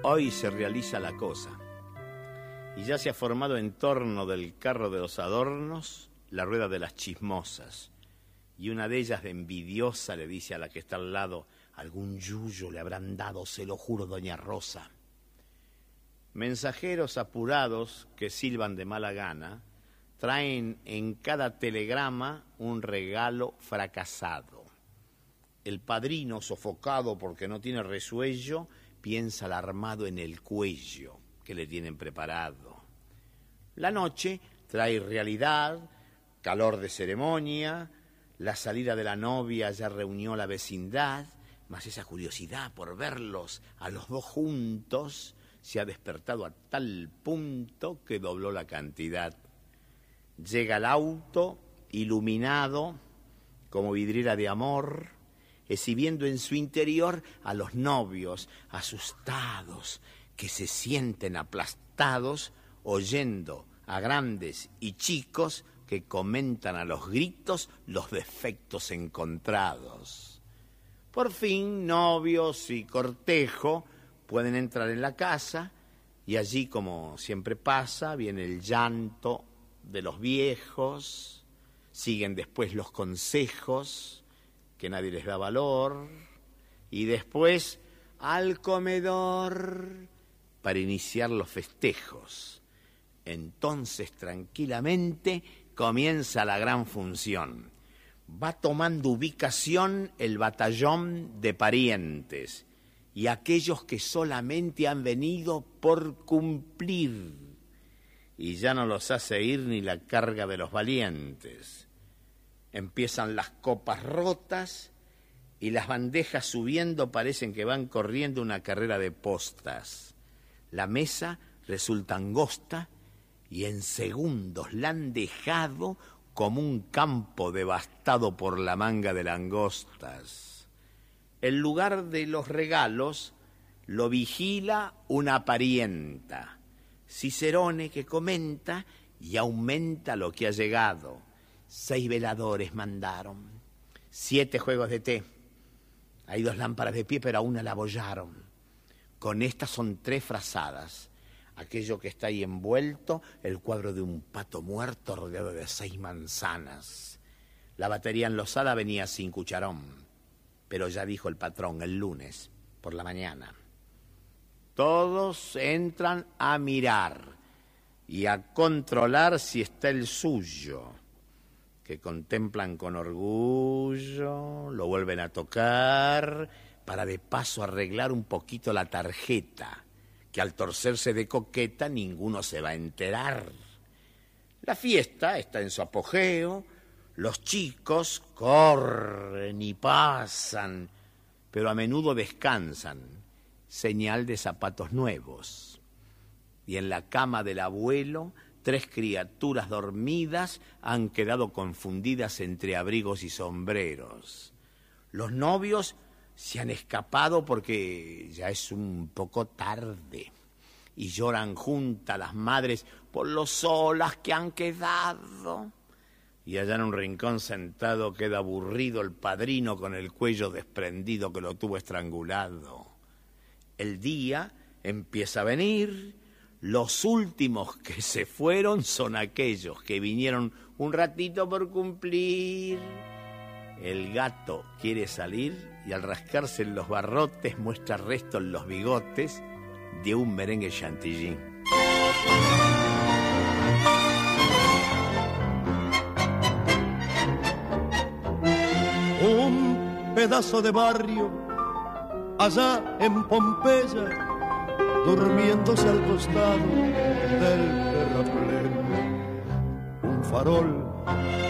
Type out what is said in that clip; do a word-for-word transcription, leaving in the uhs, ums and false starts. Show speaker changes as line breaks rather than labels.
Hoy se realiza la cosa, y ya se ha formado en torno del carro de los adornos la rueda de las chismosas, y una de ellas de envidiosa le dice a la que está al lado: algún yuyo le habrán dado, se lo juro, doña Rosa. Mensajeros apurados que silban de mala gana traen en cada telegrama un regalo fracasado. El padrino, sofocado porque no tiene resuello, piensa alarmado en el cuello que le tienen preparado. La noche trae realidad, calor de ceremonia, la salida de la novia ya reunió la vecindad, mas esa curiosidad por verlos a los dos juntos se ha despertado a tal punto que dobló la cantidad. Llega el auto, iluminado como vidriera de amor, exhibiendo en su interior a los novios asustados, que se sienten aplastados, oyendo a grandes y chicos que comentan a los gritos los defectos encontrados. Por fin, novios y cortejo pueden entrar en la casa, y allí, como siempre pasa, viene el llanto de los viejos, siguen después los consejos que nadie les da valor, y después al comedor para iniciar los festejos. Entonces, tranquilamente, comienza la gran función. Va tomando ubicación el batallón de parientes y aquellos que solamente han venido por cumplir, y ya no los hace ir ni la carga de los valientes. Empiezan las copas rotas y las bandejas subiendo parecen que van corriendo una carrera de postas. La mesa resulta angosta y en segundos la han dejado como un campo devastado por la manga de langostas. El lugar de los regalos lo vigila una parienta, Cicerone, que comenta y aumenta lo que ha llegado. Seis veladores mandaron, siete juegos de té. Hay dos lámparas de pie, pero a una la abollaron. Con estas son tres frazadas. Aquello que está ahí envuelto, el cuadro de un pato muerto rodeado de seis manzanas. La batería enlosada venía sin cucharón, pero ya dijo el patrón el lunes por la mañana. Todos entran a mirar y a controlar si está el suyo, que contemplan con orgullo, lo vuelven a tocar para de paso arreglar un poquito la tarjeta, que al torcerse de coqueta ninguno se va a enterar. La fiesta está en su apogeo, los chicos corren y pasan, pero a menudo descansan, señal de zapatos nuevos. Y en la cama del abuelo, tres criaturas dormidas han quedado confundidas entre abrigos y sombreros. Los novios se han escapado porque ya es un poco tarde y lloran juntas las madres por lo solas que han quedado. Y allá en un rincón sentado queda aburrido el padrino con el cuello desprendido que lo tuvo estrangulado. El día empieza a venir. Los últimos que se fueron son aquellos que vinieron un ratito por cumplir. El gato quiere salir y al rascarse en los barrotes muestra restos en los bigotes de un merengue chantilly.
Un pedazo de barrio allá en Pompeya, durmiéndose al costado del terraplén. Un farol